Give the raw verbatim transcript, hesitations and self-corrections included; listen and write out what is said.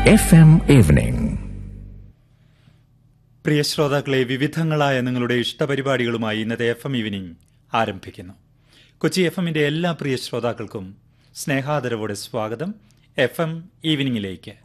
F M evening. പ്രിയ ശ്രോതാക്കളെ, വിവിധങ്ങളായ നിങ്ങളുടെ ഇഷ്ടപരിപാടികളുമായി ഇന്നത്തെ എഫ് എം ഈവനിംഗ് ആരംഭിക്കുന്നു. കൊച്ചി എഫ് എമ്മിന്റെ എല്ലാ പ്രിയ ശ്രോതാക്കൾക്കും സ്നേഹാദരവോടെ സ്വാഗതം എഫ് എം ഈവനിംഗിലേക്ക്.